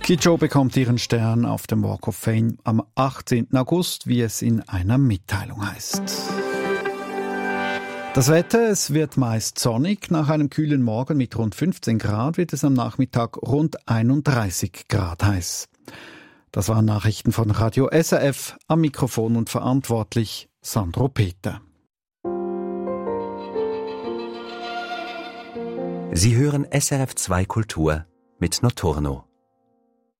Kidjo bekommt ihren Stern auf dem Walk of Fame am 18. August, wie es in einer Mitteilung heißt. Das Wetter, es wird meist sonnig. Nach einem kühlen Morgen mit rund 15 Grad wird es am Nachmittag rund 31 Grad heiß. Das waren Nachrichten von Radio SRF, am Mikrofon und verantwortlich Sandro Peter. Sie hören SRF 2 Kultur mit Notorno.